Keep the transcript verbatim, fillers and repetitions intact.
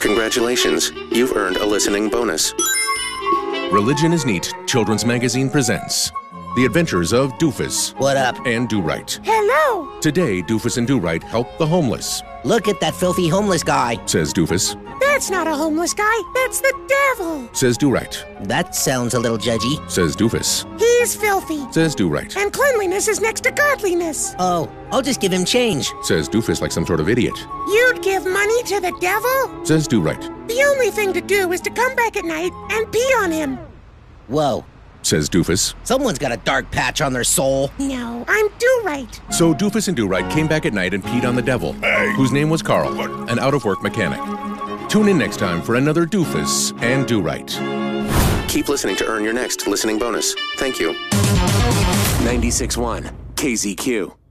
Congratulations, you've earned a listening bonus. Religion is Neat Children's Magazine presents The Adventures of Doofus. What up? And Do-Right. Hello. Today, Doofus and Do-Right help the homeless. Look at that filthy homeless guy, says Doofus. That's not a homeless guy. That's the devil, says Do-Right. That sounds a little judgy, says Doofus. He's filthy, says Do-Right. And cleanliness is next to godliness. Oh, I'll just give him change, says Doofus like some sort of idiot. You'd give money to the devil? Says Do-Right. The only thing to do is to come back at night and pee on him. Whoa, says Doofus. Someone's got a dark patch on their soul. No, I'm Do-Right. So Doofus and Do-Right came back at night and peed on the devil, hey. whose name was Carl, an out-of-work mechanic. Tune in next time for another Doofus and Do-Right. Keep listening to earn your next listening bonus. Thank you. ninety-six point one K Z Q.